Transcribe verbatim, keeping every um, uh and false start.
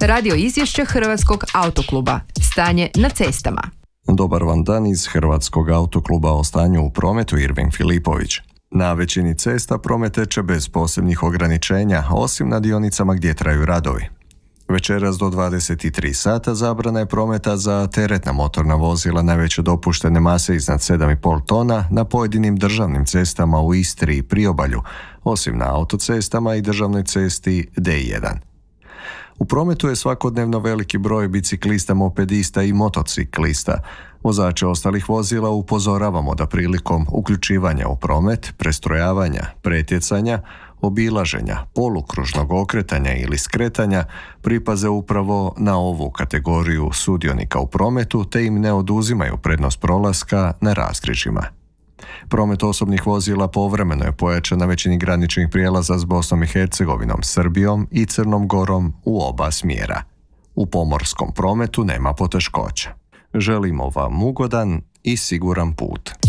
radio izvješće Hrvatskog autokluba. Stanje na cestama. Dobar vam dan iz Hrvatskog autokluba o stanju u prometu, Irvin Filipović. Na većini cesta promet teče bez posebnih ograničenja, osim na dionicama gdje traju radovi. Večeras do dvadeset tri sata zabrana je prometa za teretna motorna vozila najveće dopuštene mase iznad sedam i pol tona na pojedinim državnim cestama u Istri i Priobalju, osim na autocestama i državnoj cesti D jedan. U prometu je svakodnevno veliki broj biciklista, mopedista i motociklista. Vozače ostalih vozila upozoravamo da prilikom uključivanja u promet, prestrojavanja, pretjecanja, obilaženja, polukružnog okretanja ili skretanja pripaze upravo na ovu kategoriju sudionika u prometu te im ne oduzimaju prednost prolaska na raskrižjima. Promet osobnih vozila povremeno je pojačan na većini graničnih prijelaza s Bosnom i Hercegovinom, Srbijom i Crnom Gorom u oba smjera. U pomorskom prometu nema poteškoća. Želimo vam ugodan i siguran put.